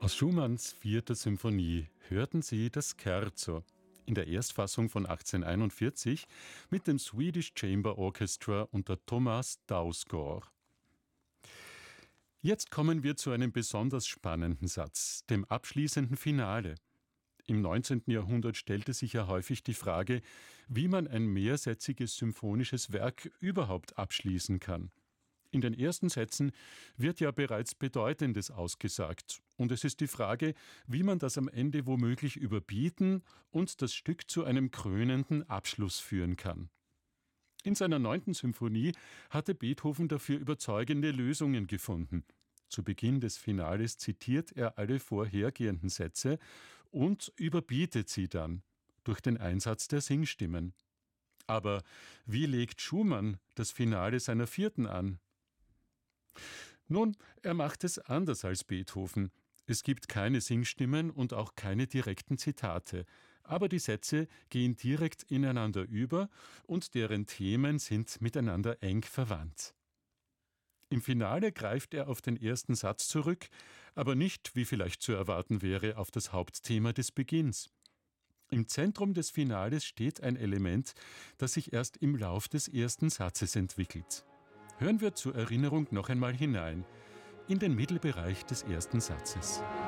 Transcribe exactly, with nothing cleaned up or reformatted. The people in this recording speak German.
Aus Schumanns vierter Symphonie hörten Sie das Scherzo in der Erstfassung von achtzehnhunderteinundvierzig mit dem Swedish Chamber Orchestra unter Thomas Dausgaard. Jetzt kommen wir zu einem besonders spannenden Satz, dem abschließenden Finale. Im neunzehnten Jahrhundert stellte sich ja häufig die Frage, wie man ein mehrsätziges symphonisches Werk überhaupt abschließen kann. In den ersten Sätzen wird ja bereits Bedeutendes ausgesagt. Und es ist die Frage, wie man das am Ende womöglich überbieten und das Stück zu einem krönenden Abschluss führen kann. In seiner neunten Symphonie hatte Beethoven dafür überzeugende Lösungen gefunden. Zu Beginn des Finales zitiert er alle vorhergehenden Sätze und überbietet sie dann durch den Einsatz der Singstimmen. Aber wie legt Schumann das Finale seiner vierten an? Nun, er macht es anders als Beethoven. Es gibt keine Singstimmen und auch keine direkten Zitate, aber die Sätze gehen direkt ineinander über und deren Themen sind miteinander eng verwandt. Im Finale greift er auf den ersten Satz zurück, aber nicht, wie vielleicht zu erwarten wäre, auf das Hauptthema des Beginns. Im Zentrum des Finales steht ein Element, das sich erst im Lauf des ersten Satzes entwickelt. Hören wir zur Erinnerung noch einmal hinein, in den Mittelbereich des ersten Satzes.